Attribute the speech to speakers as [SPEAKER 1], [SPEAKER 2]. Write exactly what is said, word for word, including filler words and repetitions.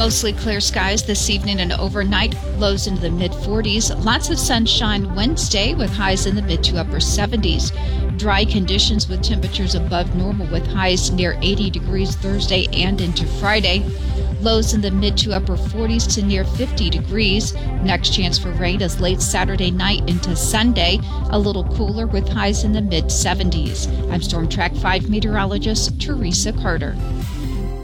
[SPEAKER 1] Mostly clear skies this evening and overnight, lows into the mid forties. Lots of sunshine Wednesday with highs in the mid to upper seventies. Dry conditions with temperatures above normal with highs near eighty degrees Thursday and into Friday. Lows in the mid to upper forties to near fifty degrees. Next chance for rain is late Saturday night into Sunday. A little cooler with highs in the mid seventies. I'm Storm Track five meteorologist Teresa Carter.